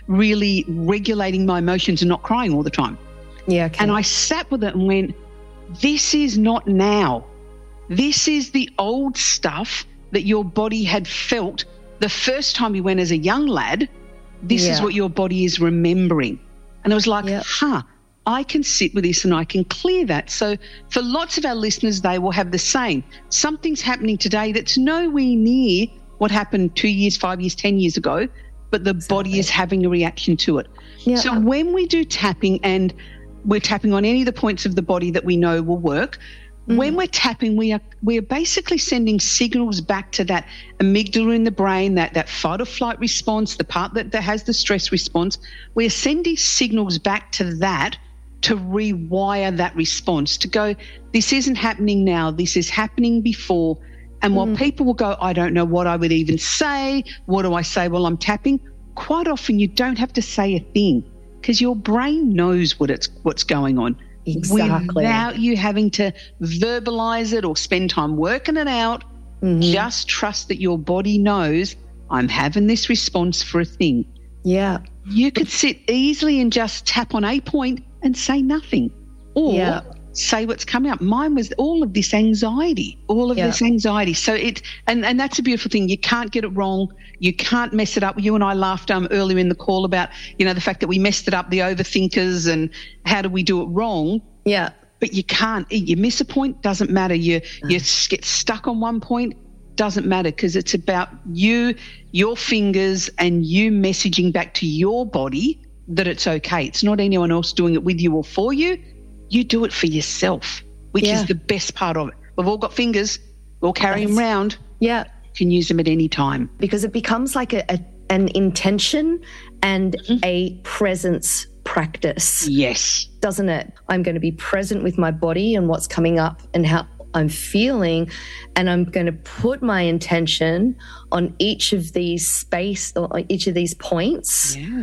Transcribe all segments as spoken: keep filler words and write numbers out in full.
really regulating my emotions and not crying all the time. Yeah. Okay. And I sat with it and went, this is not now. This is the old stuff that your body had felt the first time you went as a young lad. This yeah. is what your body is remembering. And I was like, yep. huh, I can sit with this and I can clear that. So for lots of our listeners, they will have the same. Something's happening today that's nowhere near what happened two years, five years, ten years ago, but the exactly. body is having a reaction to it. Yep. So when we do tapping and we're tapping on any of the points of the body that we know will work, mm. when we're tapping, we are we are basically sending signals back to that amygdala in the brain, that, that fight or flight response, the part that, that has the stress response. We're sending signals back to that to rewire that response, to go, this isn't happening now, this is happening before. And while mm. people will go, I don't know what I would even say, what do I say while I'm tapping? Quite often you don't have to say a thing because your brain knows what it's what's going on. Exactly. Without you having to verbalize it or spend time working it out, mm-hmm. just trust that your body knows I'm having this response for a thing. Yeah. You could sit easily and just tap on a point and say nothing, or yeah. say what's coming up. Mine was all of this anxiety, all of yeah. this anxiety. So it, and, and that's a beautiful thing. You can't get it wrong. You can't mess it up. You and I laughed um, earlier in the call about, you know, the fact that we messed it up, the overthinkers, and how do we do it wrong? Yeah. But you can't. You miss a point, doesn't matter. You, no. you get stuck on one point, doesn't matter, because it's about you, your fingers, and you messaging back to your body that it's okay. It's not anyone else doing it with you or for you. You do it for yourself, which yeah. is the best part of it. We've all got fingers. We'll carry That's, them around. Yeah. You can use them at any time. Because it becomes like a, a an intention and mm-hmm. a presence practice. Yes. Doesn't it? I'm going to be present with my body and what's coming up and how I'm feeling, and I'm going to put my intention on each of these space or each of these points yeah.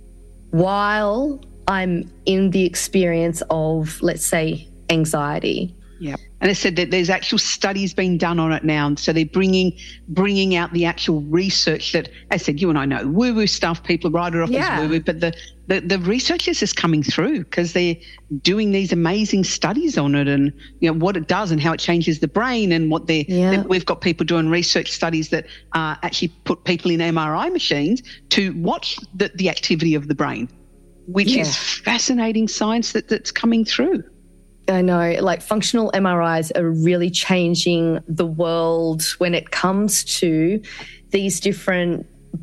while I'm in the experience of, let's say, anxiety. Yeah. And I said that there's actual studies being done on it now. So they're bringing bringing out the actual research that, as I said, you and I know woo-woo stuff, people write it off yeah. as woo-woo, but the, the, the research is just coming through because they're doing these amazing studies on it and, you know, what it does and how it changes the brain and what they're, yeah. they, we've got people doing research studies that uh, actually put people in M R I machines to watch the, the activity of the brain, which yeah. is fascinating science that, that's coming through. I know, like functional M R Is are really changing the world when it comes to these different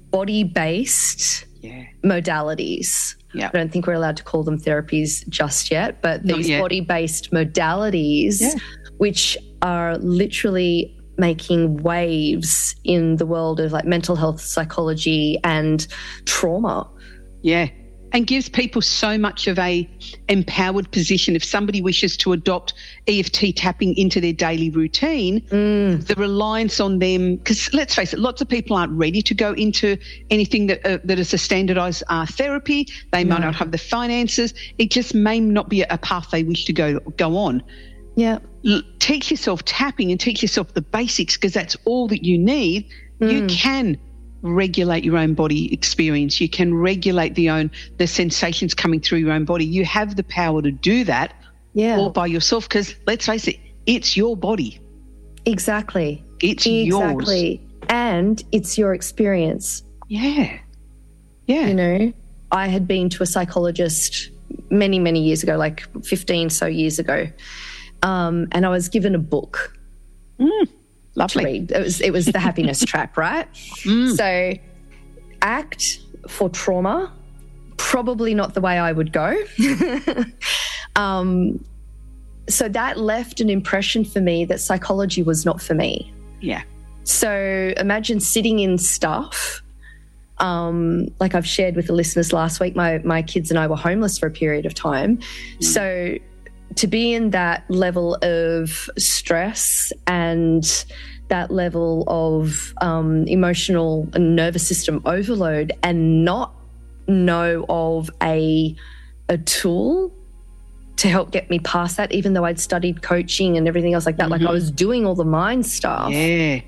body-based yeah. modalities. Yeah. I don't think we're allowed to call them therapies just yet, but Not these yet. body-based modalities, yeah. which are literally making waves in the world of like mental health, psychology and trauma. Yeah. And gives people so much of a empowered position. If somebody wishes to adopt E F T tapping into their daily routine, mm. the reliance on them, because let's face it, lots of people aren't ready to go into anything that uh, that is a standardised uh, therapy. They might no. not have the finances. It just may not be a path they wish to go go on. Yeah. L- teach yourself tapping and teach yourself the basics because that's all that you need. Mm. You can regulate your own body experience. You can regulate the own the sensations coming through your own body. You have the power to do that yeah. all by yourself because let's face it, it's your body. Exactly. It's exactly. yours. Exactly. And it's your experience. Yeah. Yeah. You know, I had been to a psychologist many, many years ago, like fifteen so years ago, um, and I was given a book. Mm. Lovely. To read. It was it was the Happiness Trap, right? Mm. So, ACT for trauma, probably not the way I would go. um, so that left an impression for me that psychology was not for me. Yeah. So imagine sitting in stuff. Um, like I've shared with the listeners last week, my my kids and I were homeless for a period of time. Mm. So to be in that level of stress and that level of um, emotional and nervous system overload and not know of a a tool to help get me past that, even though I'd studied coaching and everything else like that, mm-hmm. like I was doing all the mind stuff. Yeah.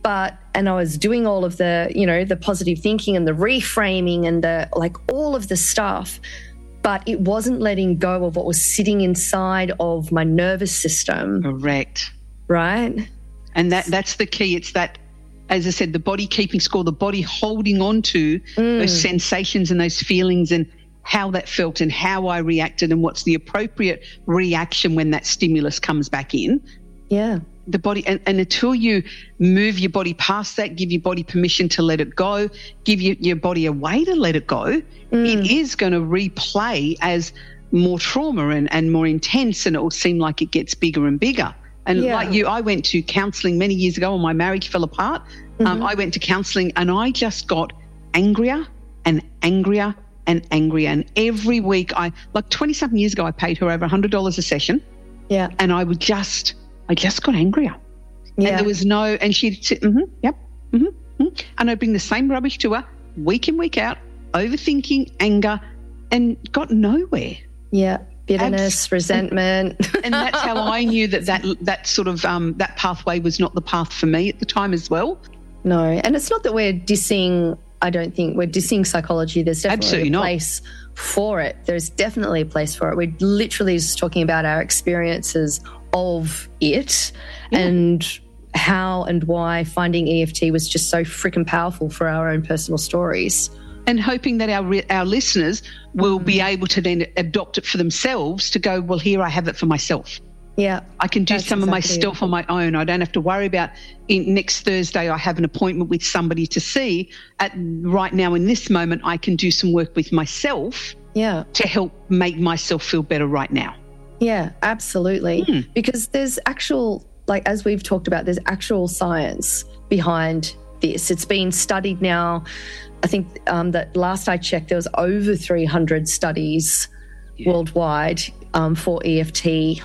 But, and I was doing all of the, you know, the positive thinking and the reframing and the, like all of the stuff, but it wasn't letting go of what was sitting inside of my nervous system. Correct. Right? And that that's the key. It's that, as I said, the body keeping score, the body holding on to mm. those sensations and those feelings and how that felt and how I reacted and what's the appropriate reaction when that stimulus comes back in. Yeah. The body, and, and until you move your body past that, give your body permission to let it go, give your, your body a way to let it go, mm. it is going to replay as more trauma and, and more intense, and it will seem like it gets bigger and bigger. And yeah. like you, I went to counselling many years ago when my marriage fell apart. Mm-hmm. Um, I went to counselling and I just got angrier and angrier and angrier. And every week, I like twenty-something years ago, I paid her over one hundred dollars a session. Yeah. And I would just... I just got angrier. Yeah. And there was no, and she'd sit, mm-hmm, yep, mm-hmm, mm-hmm. And I'd bring the same rubbish to her week in, week out, overthinking, anger, and got nowhere. Yeah, bitterness, Abs- resentment. And, and that's how I knew that that, that sort of, um, that pathway was not the path for me at the time as well. No, and it's not that we're dissing, I don't think we're dissing psychology. There's definitely Absolutely a not. place for it. There's definitely a place for it. We're literally just talking about our experiences of it yeah. and how and why finding E F T was just so freaking powerful for our own personal stories. And hoping that our our listeners will mm. be able to then adopt it for themselves to go, well, here I have it for myself. Yeah. I can do That's some exactly of my stuff it. on my own. I don't have to worry about in, next Thursday I have an appointment with somebody to see. At right now in this moment I can do some work with myself yeah. to help make myself feel better right now. Yeah, absolutely. Mm. Because there's actual, like as we've talked about, there's actual science behind this. It's been studied now. I think um, that last I checked, there was over three hundred studies yeah. worldwide um, for E F T.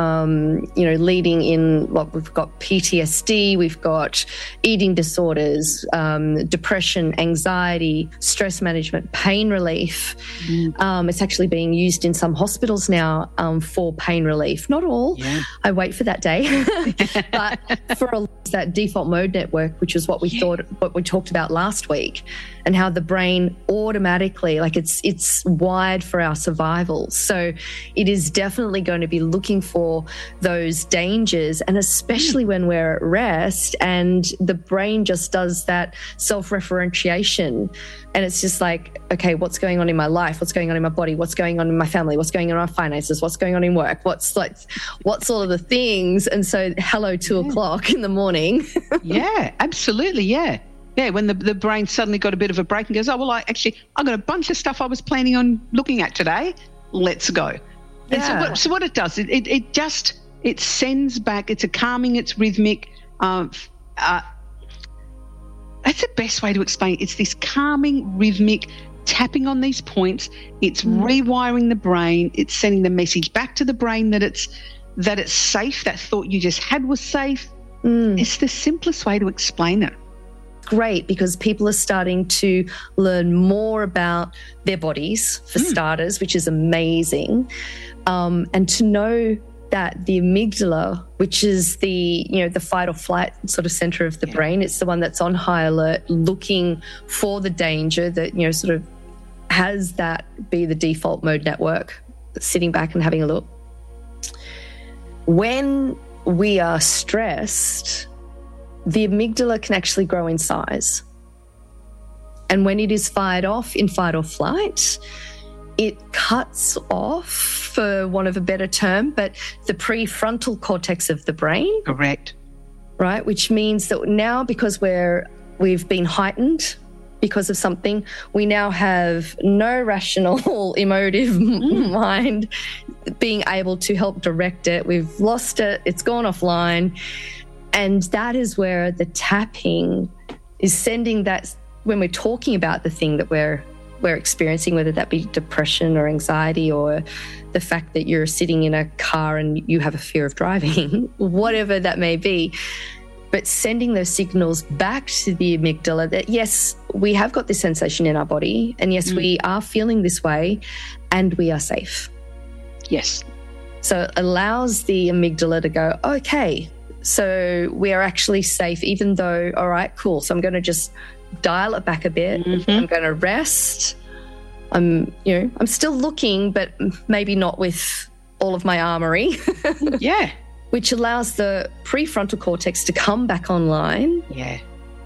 Um, you know, leading in what well, we've got P T S D, we've got eating disorders, um, depression, anxiety, stress management, pain relief. Mm. Um, it's actually being used in some hospitals now um, for pain relief. Not all. Yeah. I wait for that day. But for a, that default mode network, which is what we yeah. thought, what we talked about last week, and how the brain automatically, like it's it's wired for our survival. So it is definitely going to be looking for those dangers, and especially when we're at rest and the brain just does that self-referentiation, and it's just like, okay, what's going on in my life? What's going on in my body? What's going on in my family? What's going on in my finances? What's going on in work? What's like, what's all of the things? And so hello, two yeah. o'clock in the morning. Yeah, absolutely. Yeah. Yeah, when the, the brain suddenly got a bit of a break and goes, oh, well, I actually, I've got a bunch of stuff I was planning on looking at today. Let's go. And yeah. so, what, so what it does, it, it, it just, it sends back, it's a calming, it's rhythmic. Uh, uh, that's the best way to explain it. It's this calming, rhythmic, tapping on these points. It's mm. rewiring the brain. It's sending the message back to the brain that it's, that it's safe. That thought you just had was safe. Mm. It's the simplest way to explain it. Great, because people are starting to learn more about their bodies, for mm. starters, which is amazing. Um, and to know that the amygdala, which is the, you know, the fight or flight sort of center of the yeah. brain, it's the one that's on high alert, looking for the danger, that, you know, sort of has that be the default mode network, sitting back and having a look. When we are stressed, the amygdala can actually grow in size. And when it is fired off in fight or flight, it cuts off, for want of a better term, but the prefrontal cortex of the brain. Correct. Right, which means that now, because we're we've been heightened because of something, we now have no rational, emotive mm. mind being able to help direct it. We've lost it. It's gone offline. And that is where the tapping is sending that, when we're talking about the thing that we're we're experiencing, whether that be depression or anxiety or the fact that you're sitting in a car and you have a fear of driving, whatever that may be, but sending those signals back to the amygdala that, yes, we have got this sensation in our body, and yes, mm. we are feeling this way, and we are safe. Yes. So it allows the amygdala to go, okay, So we are actually safe, even though, all right, cool. So I'm going to just dial it back a bit. Mm-hmm. I'm going to rest. I'm, you know, I'm still looking, but maybe not with all of my armory. Yeah. Which allows the prefrontal cortex to come back online. Yeah.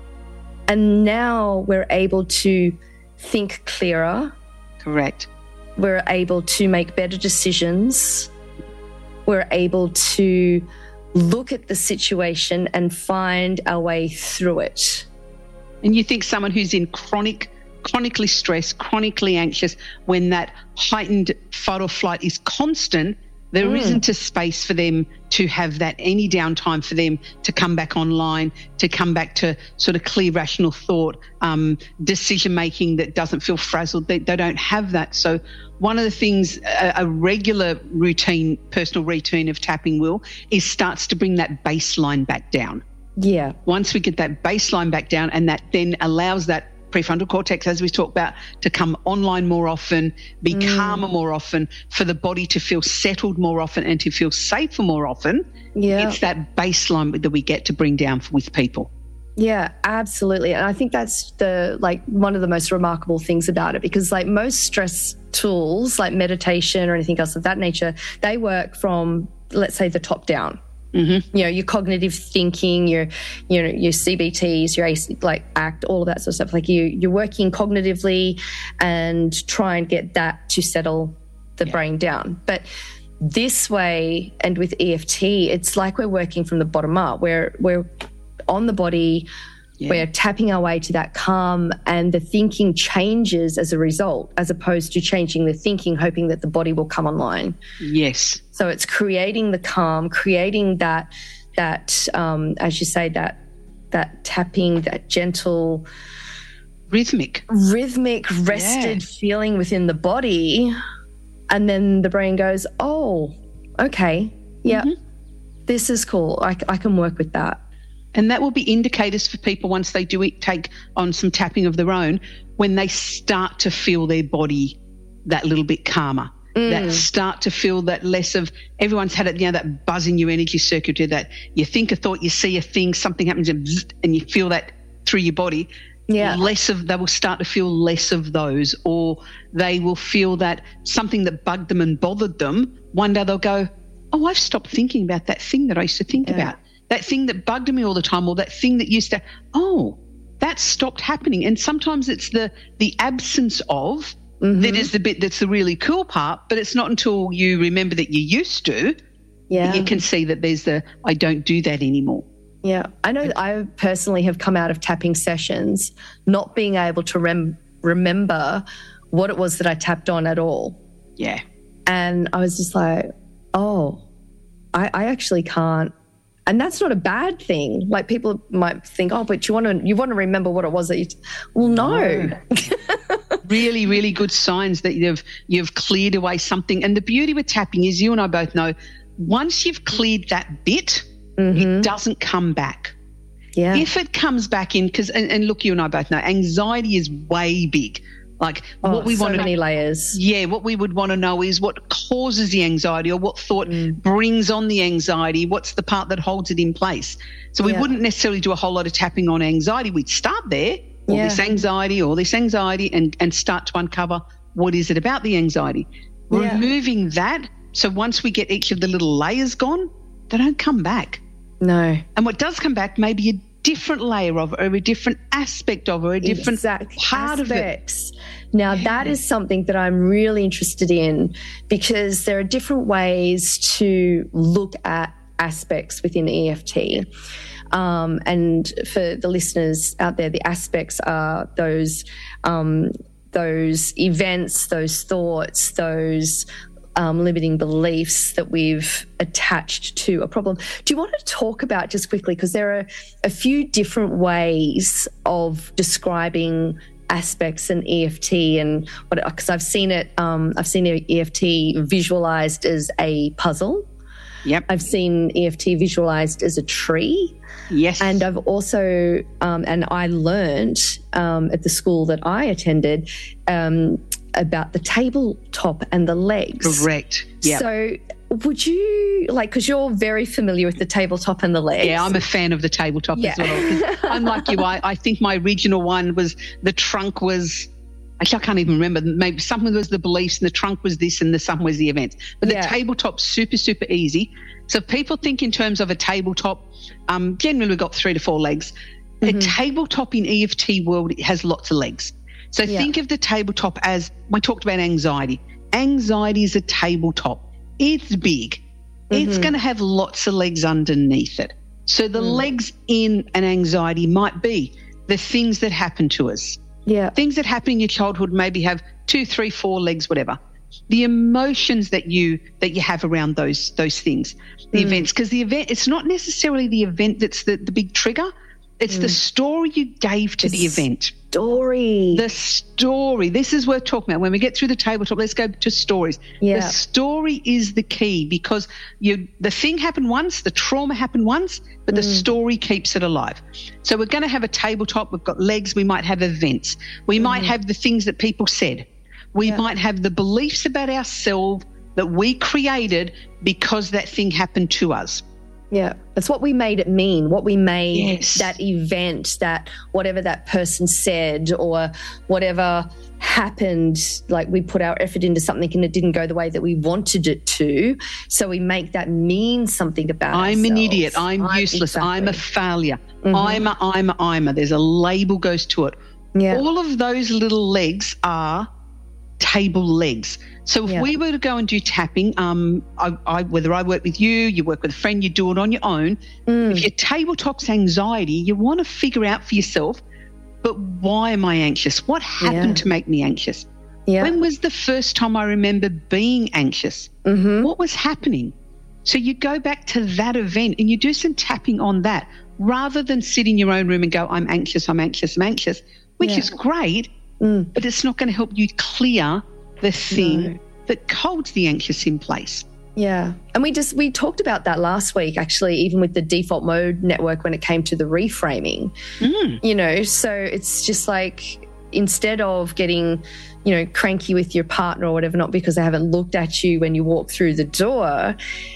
And now we're able to think clearer. Correct. We're able to make better decisions. We're able to look at the situation and find our way through it. And you think someone who's in chronic, chronically stressed, chronically anxious, when that heightened fight or flight is constant, there mm. isn't a space for them to have that, any downtime for them to come back online, to come back to sort of clear, rational thought, um, decision-making that doesn't feel frazzled. They, they don't have that. So one of the things, a, a regular routine, personal routine of tapping will, is starts to bring that baseline back down. Yeah. Once we get that baseline back down, and that then allows that prefrontal cortex, as we talked about, to come online more often, be mm. calmer more often, for the body to feel settled more often and to feel safer more often. Yeah. It's that baseline that we get to bring down with people. Yeah, absolutely. And I think that's the, like, one of the most remarkable things about it, because like most stress tools like meditation or anything else of that nature, they work from, let's say, the top down. Mm-hmm. You know, your cognitive thinking, your, you know, your C B Ts, your A C, like ACT, all of that sort of stuff. Like you, you're working cognitively and try and get that to settle the yeah. brain down. But this way, and with E F T, it's like we're working from the bottom up. We're we're on the body. Yeah. We're tapping our way to that calm, and the thinking changes as a result, as opposed to changing the thinking, hoping that the body will come online. Yes. So it's creating the calm, creating that, that um, as you say, that that tapping, that gentle, rhythmic, rhythmic, rested yeah. feeling within the body, and then the brain goes, "Oh, okay, yeah, mm-hmm. this is cool. I, I can work with that." And that will be indicators for people once they do it, take on some tapping of their own, when they start to feel their body that little bit calmer, mm. that start to feel that less of, everyone's had it, you know, that buzz in your energy circuitry, that you think a thought, you see a thing, something happens and, zzz, and you feel that through your body. Yeah. Less of, they will start to feel less of those, or they will feel that something that bugged them and bothered them, one day they'll go, oh, I've stopped thinking about that thing that I used to think yeah. about. That thing that bugged me all the time, or that thing that used to, oh, that stopped happening. And sometimes it's the the absence of mm-hmm. that is the bit that's the really cool part, but it's not until you remember that you used to yeah. that you can see that there's the, I don't do that anymore. Yeah. I know that I personally have come out of tapping sessions not being able to rem- remember what it was that I tapped on at all. Yeah. And I was just like, oh, I, I actually can't. And that's not a bad thing. Like, people might think, oh, but you want to you want to remember what it was that you. T-. Well, no. no. really, really good signs that you've you've cleared away something. And the beauty with tapping is, you and I both know, once you've cleared that bit, mm-hmm. it doesn't come back. Yeah. If it comes back in, because and, and look, you and I both know, anxiety is way big. Like oh, what we so want to many layers. Yeah, what we would want to know is what causes the anxiety, or what thought mm. brings on the anxiety. What's the part that holds it in place? So we yeah. wouldn't necessarily do a whole lot of tapping on anxiety. We'd start there, or yeah. this anxiety, or this anxiety, and and start to uncover what is it about the anxiety. Yeah. Removing that. So once we get each of the little layers gone, they don't come back. No. And what does come back may be a different layer of it, or a different aspect of it, or a different exact part aspects. of it. Now, yeah. that is something that I'm really interested in, because there are different ways to look at aspects within E F T. Um, and for the listeners out there, the aspects are those um, those events, those thoughts, those Um, limiting beliefs that we've attached to a problem. Do you want to talk about, just quickly, because there are a few different ways of describing aspects in E F T, and what, because I've seen it, um, I've seen E F T visualized as a puzzle. Yep. I've seen E F T visualized as a tree. Yes. And I've also, um, and I learned um, at the school that I attended, um, about the tabletop and the legs. Correct. Yeah. So would you, like, because you're very familiar with the tabletop and the legs. Yeah, I'm a fan of the tabletop yeah. as well. I'm like you. I, I think my original one was the trunk was, actually I can't even remember. Maybe something was the beliefs and the trunk was this and the something was the events. But yeah. the tabletop's super, super easy. So if people think in terms of a tabletop, um, generally we've got three to four legs. Mm-hmm. A tabletop in E F T world has lots of legs. So yeah. think of the tabletop as, we talked about anxiety. Anxiety is a tabletop. It's big. Mm-hmm. It's going to have lots of legs underneath it. So the mm. legs in an anxiety might be the things that happen to us. Yeah. Things that happen in your childhood maybe have two, three, four legs, whatever. The emotions that you that you have around those those things, the mm. events, because the event, it's not necessarily the event that's the, the big trigger. It's mm. the story you gave to the, the event. Story. The story. This is worth talking about. When we get through the tabletop, let's go to stories. Yeah. The story is the key because you the thing happened once, the trauma happened once, but the mm. story keeps it alive. So we're going to have a tabletop. We've got legs. We might have events. We mm. might have the things that people said. We yeah. might have the beliefs about ourselves that we created because that thing happened to us. Yeah, it's what we made it mean, what we made yes. that event, that whatever that person said or whatever happened, like we put our effort into something and it didn't go the way that we wanted it to. So we make that mean something about I'm ourselves. an idiot. I'm, I'm useless. Exactly. I'm a failure. Mm-hmm. I'm a, I'm a, I'm a. There's a label goes to it. Yeah. All of those little legs are table legs. So if yeah. we were to go and do tapping, um, I, I, whether I work with you, you work with a friend, you do it on your own. Mm. If your tabletop's anxiety, you want to figure out for yourself, but why am I anxious? What happened yeah. to make me anxious? Yeah. When was the first time I remember being anxious? Mm-hmm. What was happening? So you go back to that event and you do some tapping on that rather than sit in your own room and go, I'm anxious, I'm anxious, I'm anxious, which yeah. is great, mm. but it's not going to help you clear the thing no. that holds the anxious in place. Yeah. And we just, we talked about that last week, actually, even with the default mode network when it came to the reframing, mm. you know, so it's just like, instead of getting, you know, cranky with your partner or whatever, not because they haven't looked at you when you walk through the door,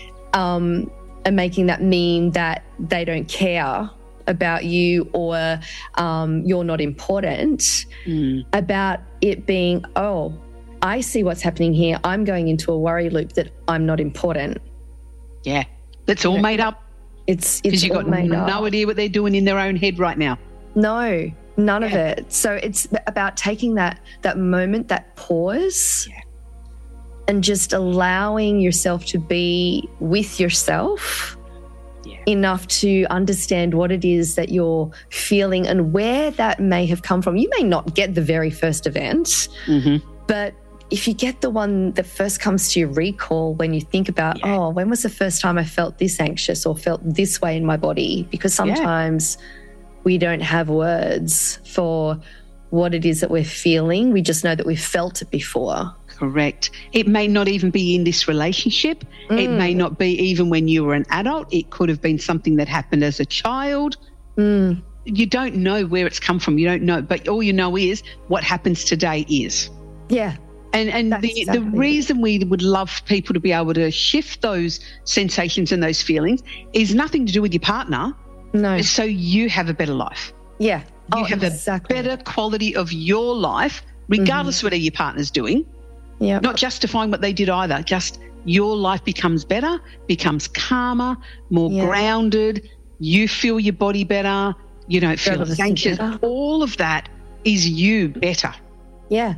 um, and making that mean that they don't care about you or um, you're not important, mm. about it being, oh, I see what's happening here. I'm going into a worry loop that I'm not important. Yeah, that's all made up. It's it's because you've all got made no up. idea what they're doing in their own head right now. No, none yeah. of it. So it's about taking that that moment, that pause, yeah. and just allowing yourself to be with yourself yeah. enough to understand what it is that you're feeling and where that may have come from. You may not get the very first event, mm-hmm. but if you get the one that first comes to your recall when you think about, yeah. oh, when was the first time I felt this anxious or felt this way in my body? Because sometimes yeah. we don't have words for what it is that we're feeling. We just know that we've felt it before. Correct. It may not even be in this relationship. Mm. It may not be even when you were an adult. It could have been something that happened as a child. Mm. You don't know where it's come from. You don't know. But all you know is what happens today is. Yeah. And and the, exactly. the reason we would love people to be able to shift those sensations and those feelings is nothing to do with your partner. No. It's so you have a better life. Yeah. You oh, have exactly. a better quality of your life, regardless mm-hmm. of what your partner's doing. Yeah. Not justifying what they did either. Just your life becomes better, becomes calmer, more yeah. grounded. You feel your body better. You don't feel as anxious. Better. All of that is you better. Yeah.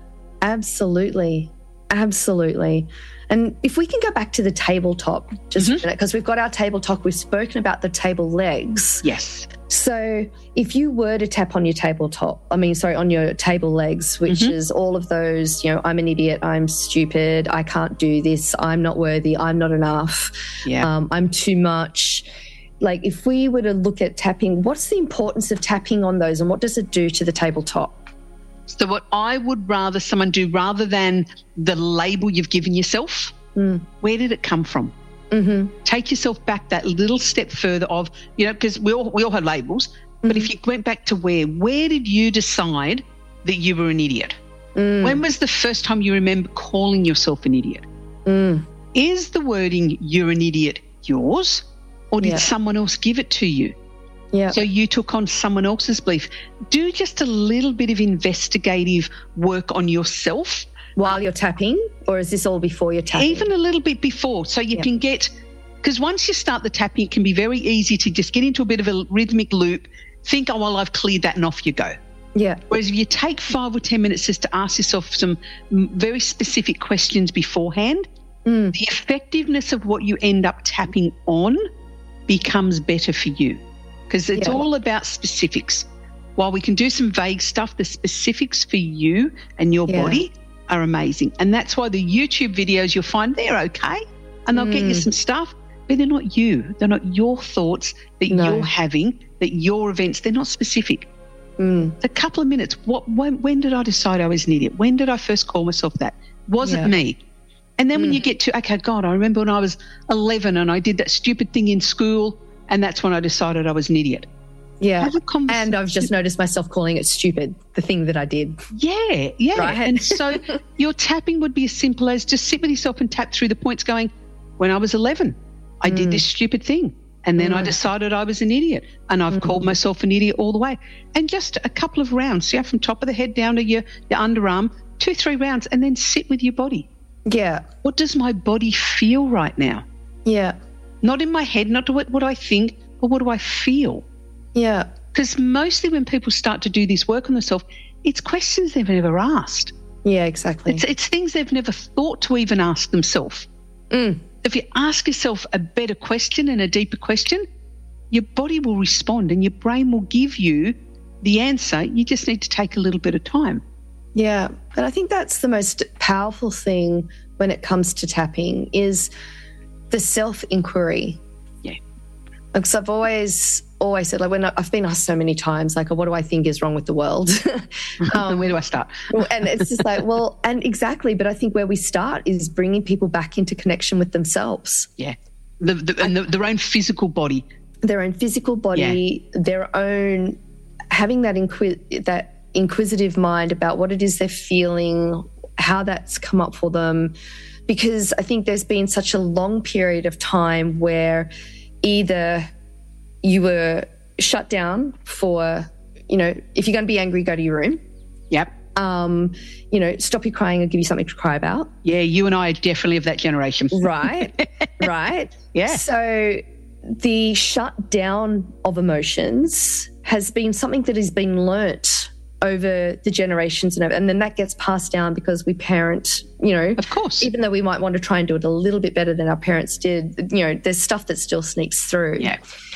Absolutely. Absolutely. And if we can go back to the tabletop just mm-hmm. a minute, because we've got our tabletop, we've spoken about the table legs. Yes. So if you were to tap on your tabletop, I mean, sorry, on your table legs, which mm-hmm. is all of those, you know, I'm an idiot, I'm stupid, I can't do this, I'm not worthy, I'm not enough, yeah. um, I'm too much. Like if we were to look at tapping, what's the importance of tapping on those and what does it do to the tabletop? So what I would rather someone do, rather than the label you've given yourself, mm. where did it come from? Mm-hmm. Take yourself back that little step further of, you know, because we all, we all have labels, mm-hmm. but if you went back to where, where did you decide that you were an idiot? Mm. When was the first time you remember calling yourself an idiot? Mm. is the wording "you're an idiot" yours, or did Yeah. someone else give it to you? Yeah. So you took on someone else's belief. Do just a little bit of investigative work on yourself. While you're tapping, or is this all before you're tapping? Even a little bit before, so you Yeah. can get, because once you start the tapping, it can be very easy to just get into a bit of a rhythmic loop, think, oh, well, I've cleared that, and off you go. Yeah. Whereas if you take five or ten minutes just to ask yourself some mm, very specific questions beforehand, Mm. the effectiveness of what you end up tapping on becomes better for you, because it's Yeah. all about specifics. While we can do some vague stuff, the specifics for you and your Yeah. body are amazing. And that's why the YouTube videos, you'll find they're okay and they'll get you Mm. some stuff, but they're not you. They're not your thoughts that No. you're having, that your events, they're not specific. Mm. A couple of minutes. What? When, when did I decide I was an idiot? When did I first call myself that? Was Yeah. it me? And then when Mm. you get to, okay, God, I remember when I was eleven and I did that stupid thing in school, and that's when I decided I was an idiot. Yeah. Have a conversation. And I've just noticed myself calling it stupid, the thing that I did. Yeah, yeah. Right. And so your tapping would be as simple as just sit with yourself and tap through the points going, when I was eleven, I did this stupid thing. And then I decided I was an idiot, and I've called myself an idiot all the way. And just a couple of rounds, yeah, from top of the head down to your, your underarm, two, three rounds, and then sit with your body. Yeah. What does my body feel right now? Yeah. Not in my head, not what, what I think, but what do I feel? Yeah. Because mostly when people start to do this work on themselves, it's questions they've never asked. Yeah, exactly. It's, it's things they've never thought to even ask themselves. Mm. If you ask yourself a better question and a deeper question, your body will respond and your brain will give you the answer. You just need to take a little bit of time. Yeah. But I think that's the most powerful thing when it comes to tapping is the self-inquiry. Yeah. Because I've always, always said, like when I, I've been asked so many times, like, oh, what do I think is wrong with the world? Um, Where do I start? And it's just like, well, and exactly. But I think where we start is bringing people back into connection with themselves. Yeah. The, the, and the, their own physical body. Their own physical body, yeah. their own, having that, inqui- that inquisitive mind about what it is they're feeling, how that's come up for them. Because I think there's been such a long period of time where either you were shut down for, you know, if you're going to be angry, go to your room. Yep. Um, you know, stop your crying and give you something to cry about. Yeah, you and I are definitely of that generation. Right, right. Yeah. So the shutdown of emotions has been something that has been learnt over the generations and over, and then that gets passed down because we parent, you know. Of course. Even though we might want to try and do it a little bit better than our parents did, you know, there's stuff that still sneaks through. Yeah.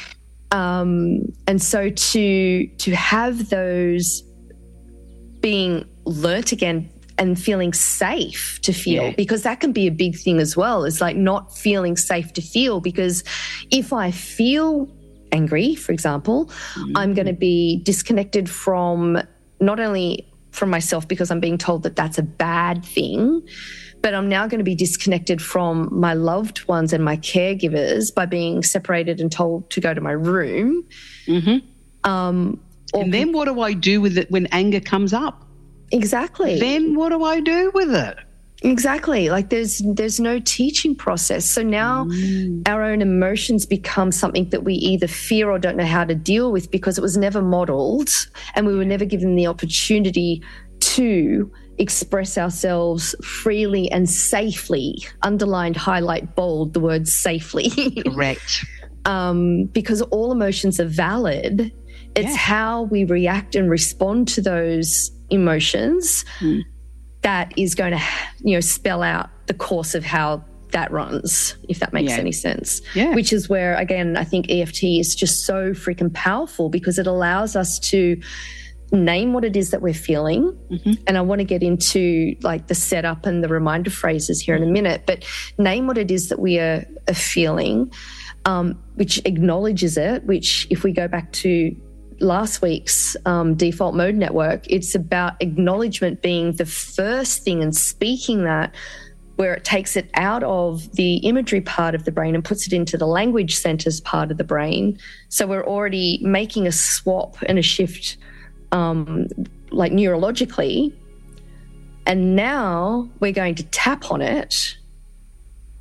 Um, and so to to have those being learnt again and feeling safe to feel, Yeah. because that can be a big thing as well. It's like not feeling safe to feel, because if I feel angry, for example, mm-hmm. I'm going to be disconnected from not only from myself because I'm being told that that's a bad thing, but I'm now going to be disconnected from my loved ones and my caregivers by being separated and told to go to my room. Mm-hmm. Um, and then what do I do with it when anger comes up? Exactly. Then what do I do with it? Exactly. Like there's there's no teaching process. So now mm. our own emotions become something that we either fear or don't know how to deal with because it was never modeled and we were never given the opportunity to express ourselves freely and safely. Underlined, highlight, bold, the word safely. Correct. um, because all emotions are valid. It's yeah. how we react and respond to those emotions mm. that is going to, you know, spell out the course of how that runs, if that makes yeah. any sense. Yeah. Which is where, again, I think E F T is just so freaking powerful because it allows us to name what it is that we're feeling. Mm-hmm. And I want to get into like the setup and the reminder phrases here in a minute, but name what it is that we are, are feeling, um, which acknowledges it, which if we go back to last week's um, default mode network, it's about acknowledgement being the first thing and speaking that, where it takes it out of the imagery part of the brain and puts it into the language centers part of the brain. So we're already making a swap and a shift um, like neurologically. And now we're going to tap on it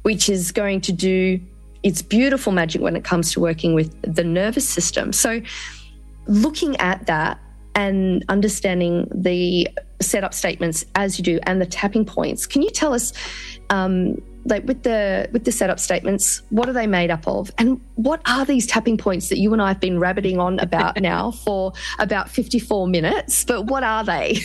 which is going to do its beautiful magic when it comes to working with the nervous system. So looking at that and understanding the setup statements as you do and the tapping points, can you tell us, um, like with the with the setup statements, what are they made up of? And what are these tapping points that you and I have been rabbiting on about now for about fifty-four minutes? But what are they?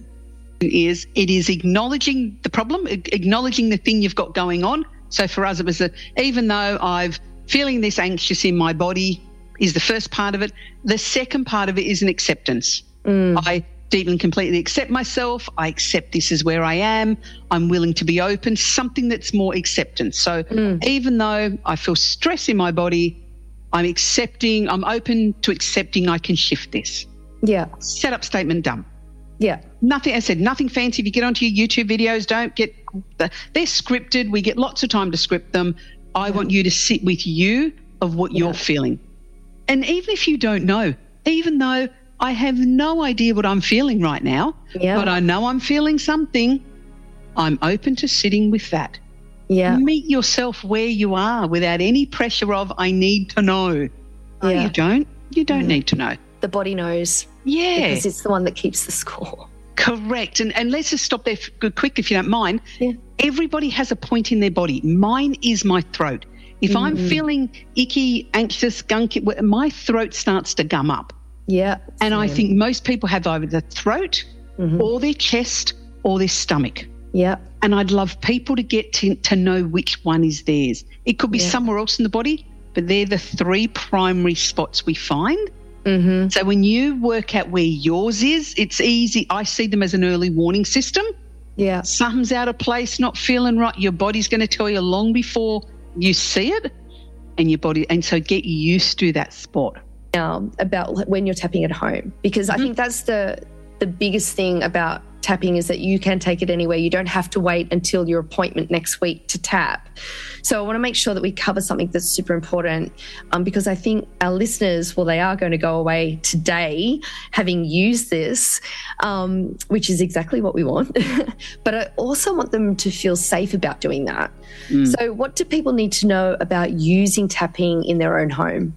It is, it is acknowledging the problem, acknowledging the thing you've got going on. So for us, it was that even though I've feeling this anxious in my body is the first part of it. The second part of it is an acceptance. Mm. I deeply and completely accept myself. I accept this is where I am. I'm willing to be open, something that's more acceptance. So mm. even though I feel stress in my body, I'm accepting, I'm open to accepting I can shift this. Yeah. Setup statement done. Yeah. Nothing, I said, nothing fancy. If you get onto your YouTube videos, don't get, the, they're scripted. We get lots of time to script them. I yeah. want you to sit with you of what yeah. you're feeling. And even if you don't know, even though I have no idea what I'm feeling right now, yeah. but I know I'm feeling something, I'm open to sitting with that. Yeah. Meet yourself where you are without any pressure of, I need to know. Oh, yeah. you don't. You don't mm. need to know. The body knows. Yeah. Because it's the one that keeps the score. Correct. And and let's just stop there good quick if you don't mind. Yeah. Everybody has a point in their body. Mine is my throat. If mm-hmm. I'm feeling icky, anxious, gunky, my throat starts to gum up. Yeah. And I think most people have either the throat mm-hmm. or their chest or their stomach. Yeah. And I'd love people to get to, to know which one is theirs. It could be yeah. somewhere else in the body, but they're the three primary spots we find. Mm-hmm. So when you work out where yours is, it's easy. I see them as an early warning system. Yeah. Something's out of place, not feeling right. Your body's going to tell you long before you see it, and your body, and so get used to that spot. Now, about when you're tapping at home, because mm-hmm. I think that's the the biggest thing about tapping is that you can take it anywhere. You don't have to wait until your appointment next week to tap. So I want to make sure that we cover something that's super important um, because I think our listeners, well, they are going to go away today having used this, um, which is exactly what we want. But I also want them to feel safe about doing that. Mm. So what do people need to know about using tapping in their own home?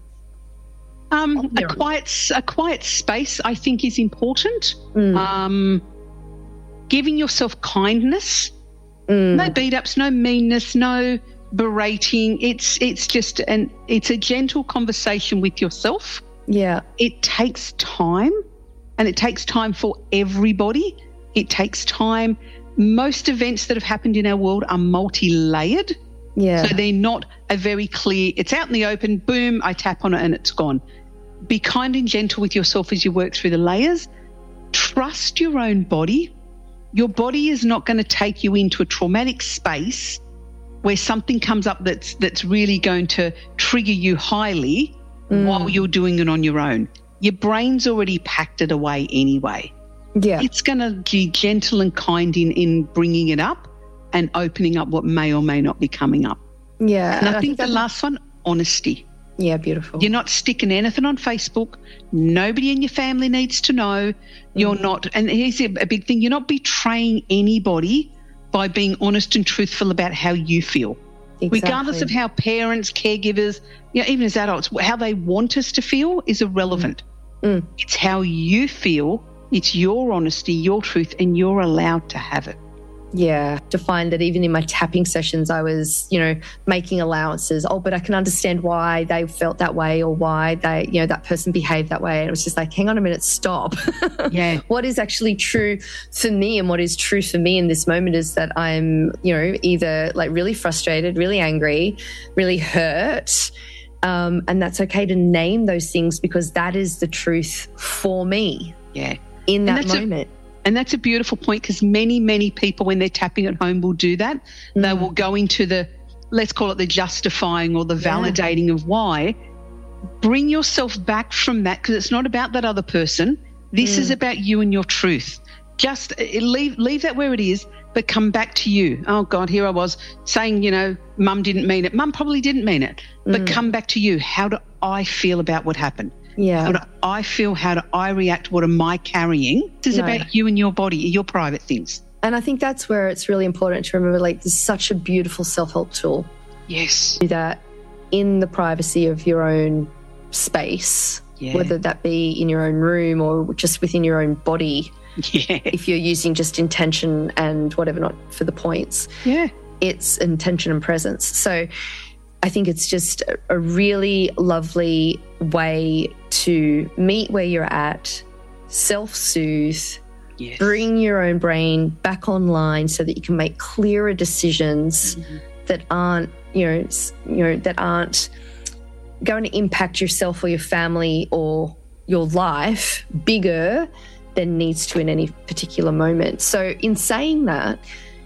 Um, a quiet, a quiet space, I think, is important. Mm. Um, giving yourself kindness, mm. no beat ups, no meanness, no berating. It's it's just an it's a gentle conversation with yourself. Yeah, it takes time, and it takes time for everybody. It takes time. Most events that have happened in our world are multi-layered. Yeah, so they're not a very clear. It's out in the open. Boom! I tap on it and it's gone. Be kind and gentle with yourself as you work through the layers. Trust your own body. Your body is not going to take you into a traumatic space where something comes up that's that's really going to trigger you highly mm. while you're doing it on your own. Your brain's already packed it away anyway. Yeah, it's going to be gentle and kind in, in bringing it up and opening up what may or may not be coming up. Yeah. And I, I think, think the last one, honesty. Yeah, beautiful. You're not sticking anything on Facebook. Nobody in your family needs to know. You're mm. not, and here's a, a big thing, you're not betraying anybody by being honest and truthful about how you feel. Exactly. Regardless of how parents, caregivers, you know, even as adults, how they want us to feel is irrelevant. Mm. Mm. It's how you feel. It's your honesty, your truth, and you're allowed to have it. Yeah, to find that even in my tapping sessions, I was, you know, making allowances. Oh, but I can understand why they felt that way or why they, you know, that person behaved that way. And it was just like, hang on a minute, stop. Yeah. What is actually true for me and what is true for me in this moment is that I'm, you know, either like really frustrated, really angry, really hurt. Um, and that's okay to name those things because that is the truth for me. Yeah. In that moment. A- And that's a beautiful point because many, many people when they're tapping at home will do that. Mm. They will go into the, let's call it the justifying or the validating yeah. of why. Bring yourself back from that because it's not about that other person. This mm. is about you and your truth. Just leave leave that where it is, but come back to you. Oh, God, here I was saying, you know, Mum didn't mean it. Mum probably didn't mean it. But mm. come back to you. How do I feel about what happened? Yeah. How do I feel? How do I react? What am I carrying? This is right. about you and your body, your private things. And I think that's where it's really important to remember, like, this is such a beautiful self-help tool. Yes. Do that in the privacy of your own space, yeah. whether that be in your own room or just within your own body. Yeah. If you're using just intention and whatever, not for the points. Yeah. It's intention and presence. So I think it's just a, a really lovely way to meet where you're at, self-soothe, yes. bring your own brain back online so that you can make clearer decisions mm-hmm. that aren't, you know, you know, that aren't going to impact yourself or your family or your life bigger than needs to in any particular moment. So in saying that,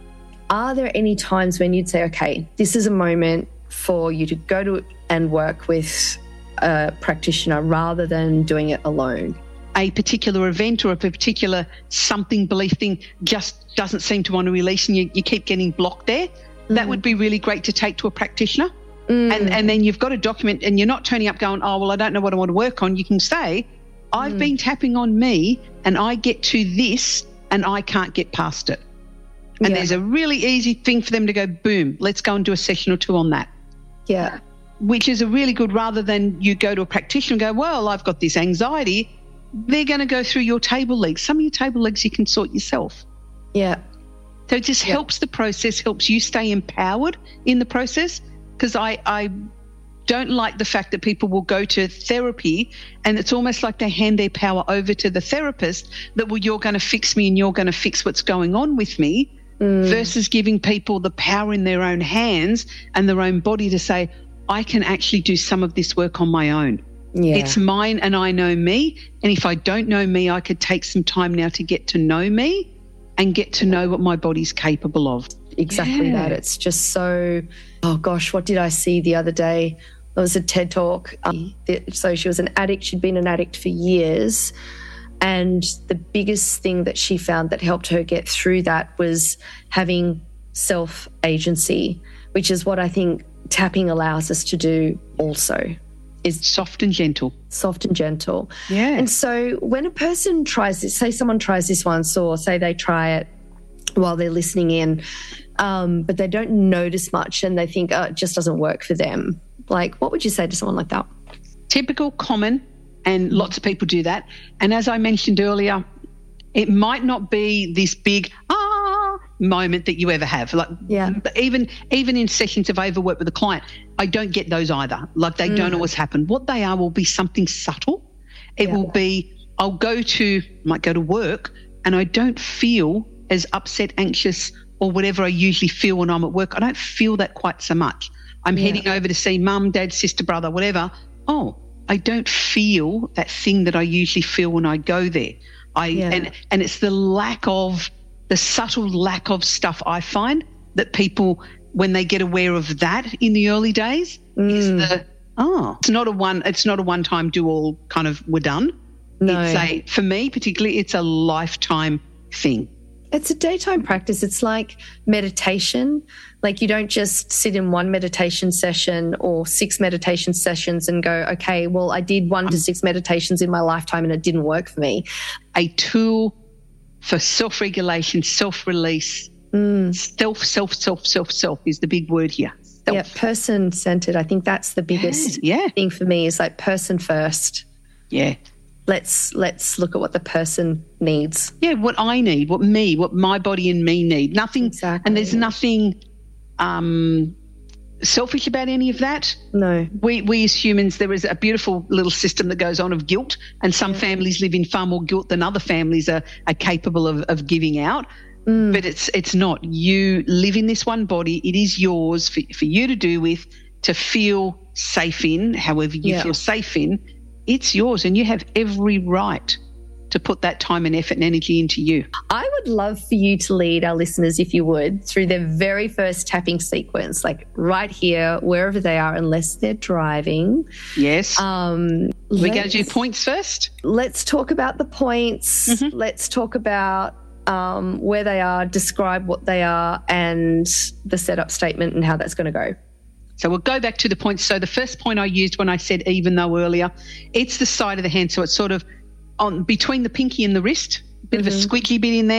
are there any times when you'd say, okay, this is a moment for you to go to and work with a practitioner rather than doing it alone? A particular event or a particular something, belief thing just doesn't seem to want to release and you, you keep getting blocked there. Mm. That would be really great to take to a practitioner. Mm. And, and then you've got a document and you're not turning up going, oh, well, I don't know what I want to work on. You can say, I've mm. been tapping on me and I get to this and I can't get past it. And yeah. there's a really easy thing for them to go, boom, let's go and do a session or two on that. Yeah. Which is a really good, rather than you go to a practitioner and go, well, I've got this anxiety. They're going to go through your table legs. Some of your table legs you can sort yourself. Yeah. So it just yeah. helps the process, helps you stay empowered in the process, because I, I don't like the fact that people will go to therapy and it's almost like they hand their power over to the therapist that, well, you're going to fix me and you're going to fix what's going on with me. Mm. Versus giving people the power in their own hands and their own body to say, I can actually do some of this work on my own. Yeah. It's mine and I know me. And if I don't know me, I could take some time now to get to know me and get to know what my body's capable of. Exactly yeah. that. It's just so, oh gosh, what did I see the other day? There was a TED Talk. Um, so she was an addict. She'd been an addict for years. And the biggest thing that she found that helped her get through that was having self-agency, which is what I think tapping allows us to do also. Is soft and gentle. Soft and gentle. Yeah. And so when a person tries this, say someone tries this once or say they try it while they're listening in, um, but they don't notice much and they think, oh, it just doesn't work for them. Like, what would you say to someone like that? Typical, common. And lots of people do that. And as I mentioned earlier, it might not be this big ah moment that you ever have. Like yeah. even even in sessions, if I ever work with a client, I don't get those either. Like they mm. don't always happen. What they are will be something subtle. It yeah. will be, I'll go to, might go to work and I don't feel as upset, anxious or whatever I usually feel when I'm at work. I don't feel that quite so much. I'm yeah. heading over to see mum, dad, sister, brother, whatever. Oh, I don't feel that thing that I usually feel when I go there. I yeah. and and it's the lack of the subtle lack of stuff I find that people, when they get aware of that in the early days, mm. is the oh, it's not a one it's not a one time do all kind of we're done. No. It's a, for me particularly, it's a lifetime thing. It's a daytime practice. It's like meditation. Like you don't just sit in one meditation session or six meditation sessions and go, okay, well, I did one to six meditations in my lifetime and it didn't work for me. A tool for self-regulation, self-release, mm. self, self, self, self, self is the big word here. Self. Yeah, person-centered. I think that's the biggest yeah, yeah. thing for me is like person first. Yeah. Let's let's look at what the person needs. Yeah, what I need, what me, what my body and me need. Nothing, exactly. And there's nothing um, selfish about any of that. No. We we as humans, there is a beautiful little system that goes on of guilt, and some yeah. families live in far more guilt than other families are, are capable of, of giving out. Mm. But it's it's not. You live in this one body. It is yours for, for you to do with, to feel safe in, however you yeah. feel safe in. It's yours and you have every right to put that time and effort and energy into you. I would love for you to lead our listeners, if you would, through their very first tapping sequence, like right here, wherever they are, unless they're driving. Yes. Um, We're going to do points first. Let's talk about the points. Mm-hmm. Let's talk about um, where they are, describe what they are and the setup statement and how that's going to go. So we'll go back to the points. So the first point I used when I said even though earlier, it's the side of the hand. So it's sort of on between the pinky and the wrist, a bit mm-hmm. of a squeaky bit in there.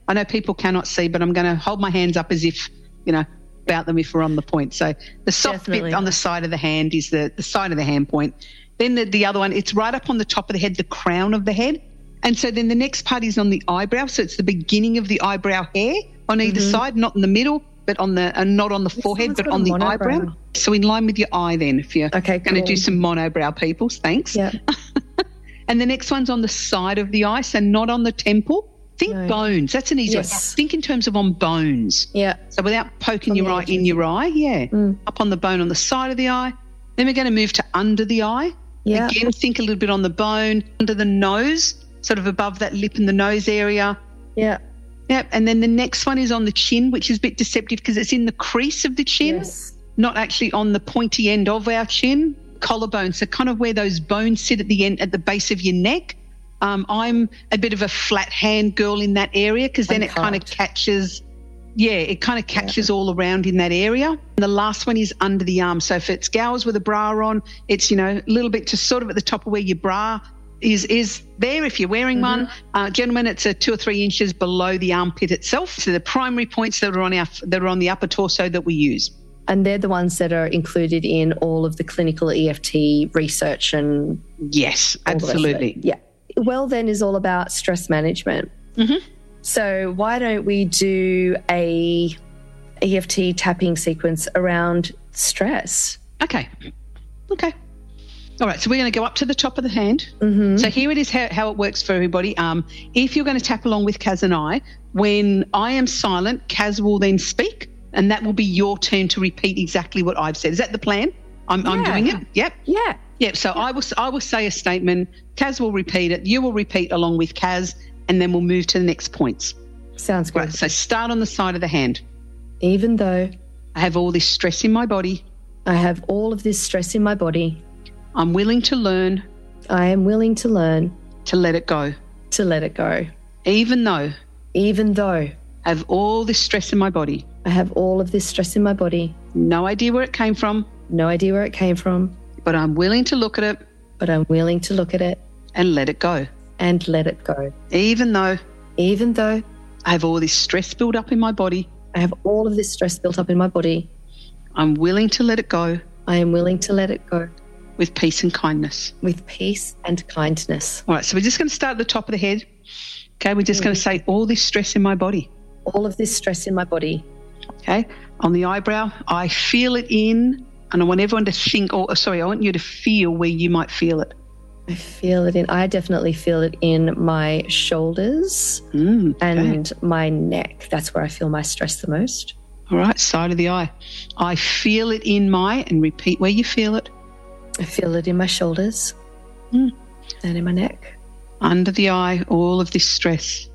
I know people cannot see, but I'm going to hold my hands up as if, you know, about them if we're on the point. So the soft Definitely. bit on the side of the hand is the, the side of the hand point. Then the, the other one, it's right up on the top of the head, the crown of the head. And so then the next part is on the eyebrow. So it's the beginning of the eyebrow hair on either Mm-hmm. side, not in the middle, but on the, and not on the forehead, someone's but got on a the monobrow. eyebrow. So in line with your eye then, if you're Okay, going to cool. do some monobrow peoples, thanks. Yeah. And the next one's on the side of the eye, so not on the temple. Think No. bones. That's an easy Yes. one. Think in terms of on bones. Yeah. So without poking On your the eye edges. in your eye, yeah, Mm. up on the bone on the side of the eye. Then we're going to move to under the eye. Yeah. Again, think a little bit on the bone, under the nose, sort of above that lip and the nose area. Yeah. Yep. And then the next one is on the chin, which is a bit deceptive because it's in the crease of the chin, Yes. not actually on the pointy end of our chin. Collarbone, so kind of where those bones sit at the end, at the base of your neck. Um, I'm a bit of a flat hand girl in that area because then And it kind of carved. catches, yeah, it kind of catches all around in that area. And the last one is under the arm. So if it's gals with a bra on, it's, you know, a little bit to sort of at the top of where your bra is is there if you're wearing one. Uh, gentlemen, it's a two or three inches below the armpit itself. So the primary points that are on our that are on the upper torso that we use. And they're the ones that are included in all of the clinical E F T research and Yes, all the rest of it. absolutely. Yeah. Well, then is all about stress management. Mhm. So why don't we do a E F T tapping sequence around stress? Okay. Okay. All right, so we're going to go up to the top of the hand. Mm-hmm. So here it is how, how it works for everybody. Um, if you're going to tap along with Kaz and I, when I am silent, Kaz will then speak, and that will be your turn to repeat exactly what I've said. Is that the plan? I'm, I'm Yeah. doing it? Yep. Yeah. Yep. So I will I will say a statement, Kaz will repeat it, you will repeat along with Kaz, and then we'll move to the next points. Sounds good. Right, so start on the side of the hand. Even though I have all this stress in my body, I have all of this stress in my body, I'm willing to learn I am willing to learn to let it go. to let it go. Even though Even though I have all this stress in my body, I have all of this stress in my body, no idea where it came from, no idea where it came from, but I'm willing to look at it but I'm willing to look at it and let it go. and let it go. Even though Even though I have all this stress built up in my body, I have all of this stress built up in my body, I'm willing to let it go I am willing to let it go with peace and kindness. with peace and kindness. All right, so we're just going to start at the top of the head. Okay, we're just going to say all this stress in my body. All of this stress in my body. Okay, on the eyebrow, I feel it in, and I want everyone to think, or sorry, I want you to feel where you might feel it. I feel it in, I definitely feel it in my shoulders Mm, okay. and my neck. That's where I feel my stress the most. All right, side of the eye. I feel it in my, and repeat where you feel it. I feel it in my shoulders Mm. and in my neck. Under the eye, all of this stress.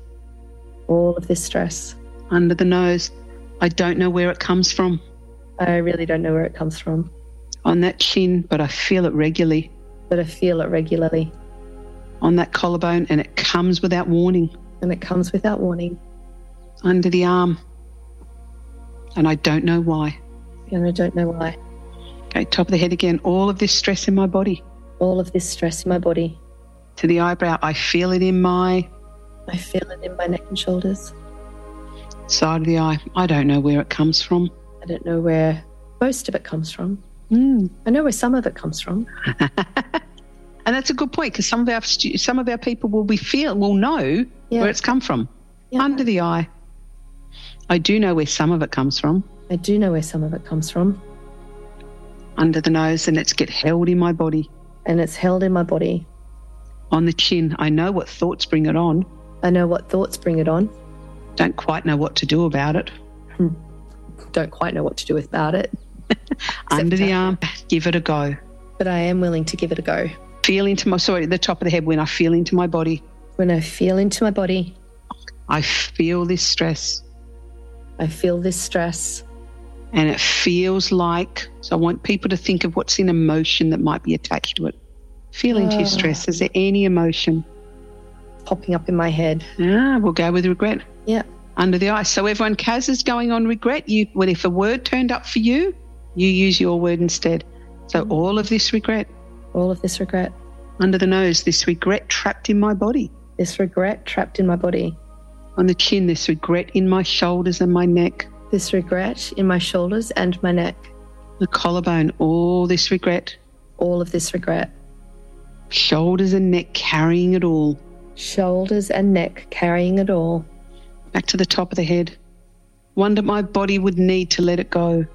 All of this stress. Under the nose, I don't know where it comes from. I really don't know where it comes from, On that chin, but I feel it regularly. but I feel it regularly On that collarbone, and it comes without warning. and it comes without warning. Under the arm, and I don't know why. And I don't know why. Okay, top of the head again, all of this stress in my body. All of this stress in my body. To the eyebrow, I feel it in my I feel it in my neck and shoulders. side of the eye. I don't know where it comes from. I don't know where most of it comes from. Mm. I know where some of it comes from. And that's a good point, because some of our stu- some of our people will be feel will know Yeah. where it's come from. Yeah. Under the eye, I do know where some of it comes from. I do know where some of it comes from. Under the nose, and it's get held in my body. And it's held in my body. On the chin, I know what thoughts bring it on. I know what thoughts bring it on. Don't quite know what to do about it. Don't quite know what to do about it. Under the for- arm, give it a go. But I am willing to give it a go. Feel into my, sorry, the top of the head, when I feel into my body, When I feel into my body, I feel this stress, I feel this stress. and it feels like, so I want people to think of what's in emotion that might be attached to it. Feel into your Oh. stress. Is there any emotion? Popping up in my head. Ah, we'll go with regret. Yeah. Under the eye. So everyone, Kaz is going on regret. You, well, if a word turned up for you, you use your word instead. So all of this regret. All of this regret. Under the nose, this regret trapped in my body. This regret trapped in my body. On the chin, this regret in my shoulders and my neck. This regret in my shoulders and my neck. The collarbone, all this regret. All of this regret. Shoulders and neck carrying it all. Shoulders and neck carrying it all. Back to the top of the head. Wonder my body would need to let it go.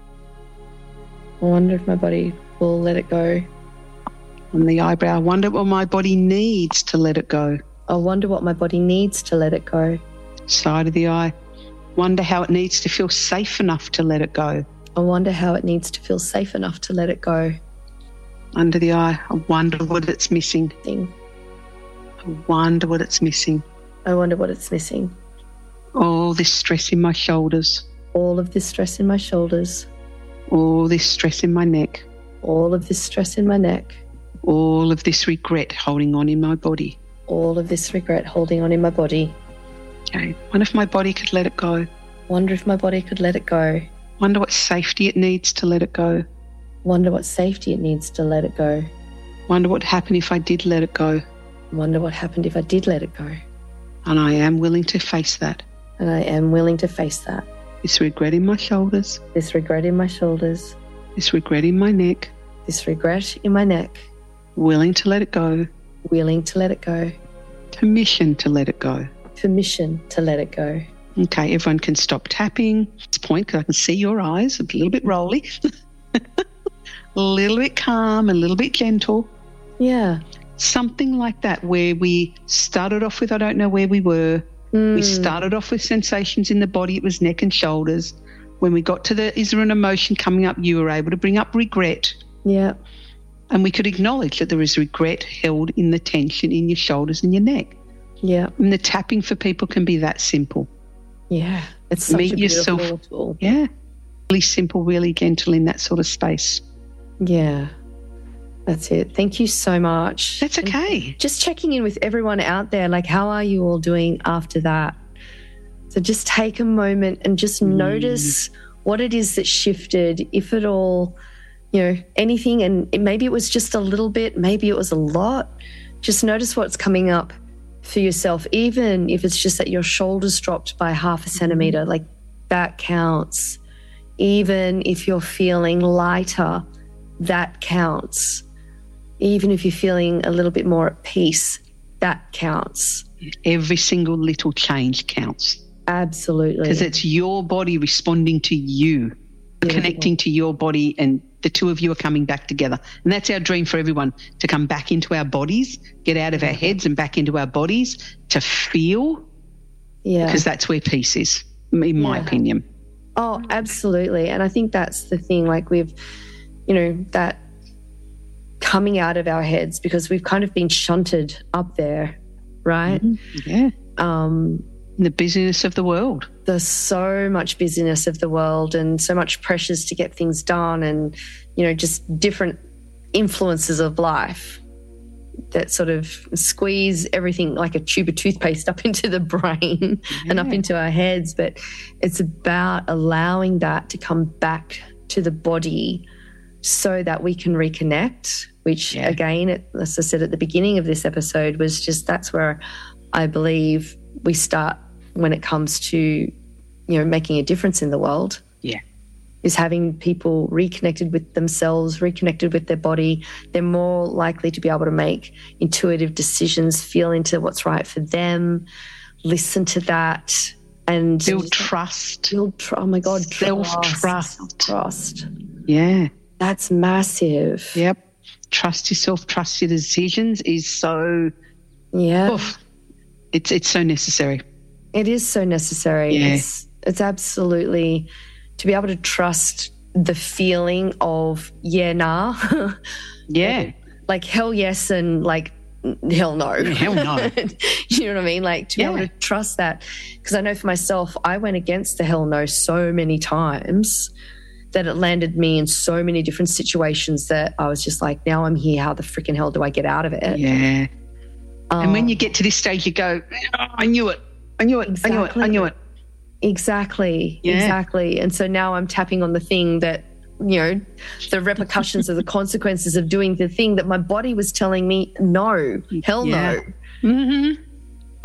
I wonder if my body will let it go. On the eyebrow, wonder what my body needs to let it go. I wonder what my body needs to let it go. Side of the eye, wonder how it needs to feel safe enough to let it go. I wonder how it needs to feel safe enough to let it go. Under the eye, I wonder what it's missing. Thing. I wonder what it's missing. I wonder what it's missing. All this stress in my shoulders. All of this stress in my shoulders. All this stress in my neck. All of this stress in my neck. All of this regret holding on in my body. All of this regret holding on in my body. Okay. Wonder if my body could let it go. Wonder if my body could let it go. Wonder what safety it needs to let it go. Wonder what safety it needs to let it go. Wonder what happened if I did let it go. Wonder what happened if I did let it go. And I am willing to face that. And I am willing to face that. This regret in my shoulders. This regret in my shoulders. This regret in my neck. This regret in my neck. Willing to let it go. Willing to let it go. Permission to let it go. Permission to let it go. Okay, everyone can stop tapping at this point because I can see your eyes a little bit rolly, a little bit calm, a little bit gentle. Yeah. Something like that where we started off with I don't know where we were. Mm. We started off with sensations in the body. It was neck and shoulders. When we got to the is there an emotion coming up, you were able to bring up regret. Yeah. And we could acknowledge that there is regret held in the tension in your shoulders and your neck. Yeah. And the tapping for people can be that simple. Yeah. It's such Meet a beautiful yourself. tool. Yeah. Really simple, really gentle in that sort of space. Yeah. That's it. Thank you so much. That's okay. And just checking in with everyone out there, like how are you all doing after that? So just take a moment and just mm. notice what it is that shifted, if at all, you know, anything. And it, maybe it was just a little bit, maybe it was a lot. Just notice what's coming up for yourself, even if it's just that your shoulders dropped by half a centimetre, like that counts. Even if you're feeling lighter, that counts. Even if you're feeling a little bit more at peace, that counts. Every single little change counts. Absolutely. Because it's your body responding to you, yeah. connecting to your body, and the two of you are coming back together. And that's our dream for everyone, to come back into our bodies, get out of our heads and back into our bodies, to feel. Yeah. Because that's where peace is, in my yeah. opinion. Oh, absolutely. And I think that's the thing, like we've, you know, that coming out of our heads, because we've kind of been shunted up there, right? Mm-hmm. Yeah. Um, the busyness of the world. There's so much busyness of the world and so much pressures to get things done, and, you know, just different influences of life that sort of squeeze everything like a tube of toothpaste up into the brain yeah. and up into our heads. But it's about allowing that to come back to the body so that we can reconnect, which yeah. again, it, as I said at the beginning of this episode, was just that's where I believe we start when it comes to, you know, making a difference in the world. Yeah. Is having people reconnected with themselves, reconnected with their body. They're more likely to be able to make intuitive decisions, feel into what's right for them, listen to that, and build trust. Build tr- oh my God, self-trust. Trust. Yeah. That's massive. Yep. Trust yourself, trust your decisions is so, yeah. Oof, it's it's so necessary. It is so necessary. Yeah. It's, it's absolutely, to be able to trust the feeling of, yeah, nah. yeah. Like, like hell yes and like hell no. Yeah, hell no. You know what I mean? Like to be yeah. able to trust that. Because I know for myself, I went against the hell no so many times that it landed me in so many different situations that I was just like, now I'm here. How the freaking hell do I get out of it? Yeah. Um, and when you get to this stage, you go, oh, I knew it. I knew it. Exactly. I knew it. I knew it. Exactly. Yeah. Exactly. And so now I'm tapping on the thing that, you know, the repercussions of the consequences of doing the thing that my body was telling me, no, hell yeah. no. Mm-hmm.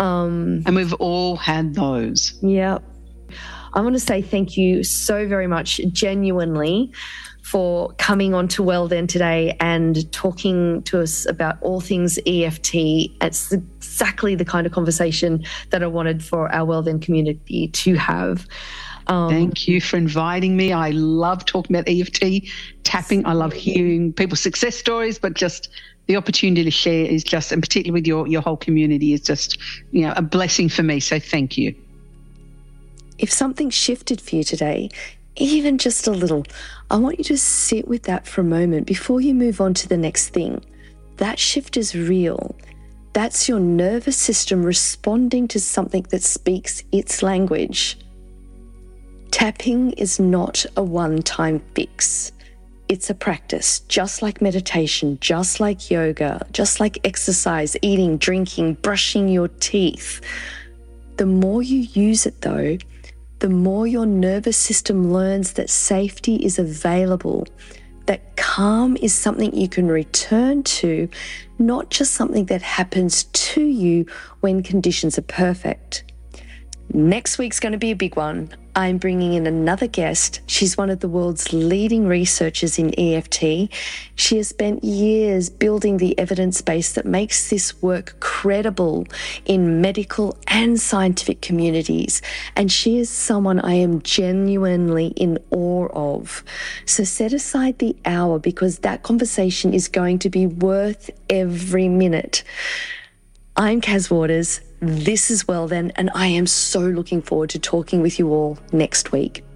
Um, and we've all had those. Yeah. I want to say thank you so very much, genuinely, for coming on to Well Then today and talking to us about all things E F T. It's exactly the kind of conversation that I wanted for our Well Then community to have. Um, Thank you for inviting me. I love talking about E F T, tapping. I love hearing people's success stories, but just the opportunity to share is just, and particularly with your, your whole community, is just, you know, a blessing for me. So thank you. If something shifted for you today, even just a little, I want you to sit with that for a moment before you move on to the next thing. That shift is real. That's your nervous system responding to something that speaks its language. Tapping is not a one-time fix. It's a practice, just like meditation, just like yoga, just like exercise, eating, drinking, brushing your teeth. The more you use it, though, the more your nervous system learns that safety is available, that calm is something you can return to, not just something that happens to you when conditions are perfect. Next week's going to be a big one. I'm bringing in another guest. She's one of the world's leading researchers in E F T. She has spent years building the evidence base that makes this work credible in medical and scientific communities. And she is someone I am genuinely in awe of. So set aside the hour, because that conversation is going to be worth every minute. I'm Kaz Waters. This is Well Then, and I am so looking forward to talking with you all next week.